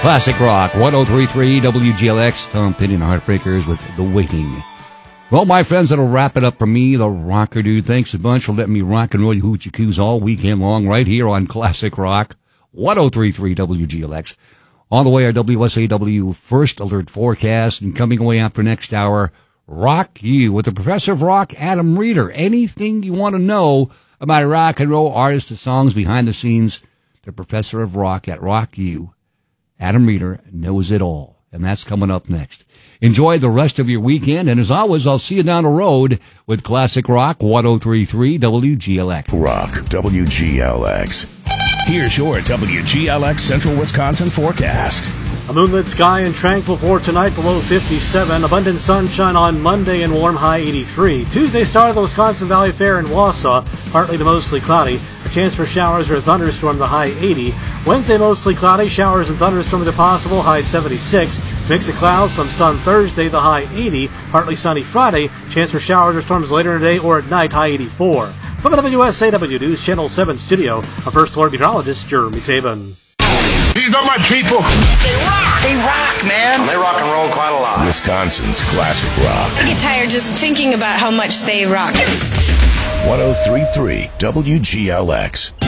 Classic Rock, 103.3 WGLX. Tom Petty and the Heartbreakers with The Waiting. Well, my friends, that'll wrap it up for me, the Rocker Dude. Thanks a bunch for letting me rock and roll you hoochie coos all weekend long right here on Classic Rock, 103.3 WGLX. On the way, our WSAW First Alert Forecast, and coming away after next hour, Rock You with the Professor of Rock, Adam Reeder. Anything you want to know about a rock and roll artist, the songs behind the scenes, the Professor of Rock at Rock You. Adam Reeder knows it all, and that's coming up next. Enjoy the rest of your weekend, and as always, I'll see you down the road with Classic Rock 103.3 WGLX. Rock WGLX. Here's your WGLX Central Wisconsin forecast. A moonlit sky and tranquil for tonight, below 57. Abundant sunshine on Monday and warm, high 83. Tuesday, start of the Wisconsin Valley Fair in Wausau, partly to mostly cloudy. A chance for showers or thunderstorm, the high 80. Wednesday, mostly cloudy, showers and thunderstorms are possible, high 76. Mix of clouds, some sun Thursday, the high 80. Partly sunny Friday, chance for showers or storms later in the day or at night, high 84. From the WSAW News Channel 7 studio, our first floor meteorologist, Jeremy Tabin. These are my people. They rock. They rock, man. And they rock and roll quite a lot. Wisconsin's Classic Rock. I get tired just thinking about how much they rock. 103.3 WGLX.